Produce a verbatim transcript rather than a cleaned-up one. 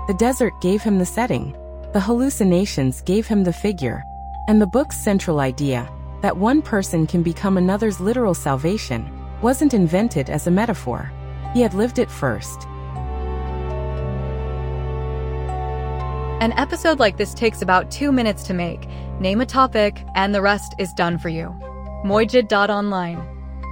The desert gave him the setting. The hallucinations gave him the figure. And the book's central idea, that one person can become another's literal salvation, wasn't invented as a metaphor. He had lived it first. An episode like this takes about two minutes to make. Name a topic, and the rest is done for you. Moijid dot online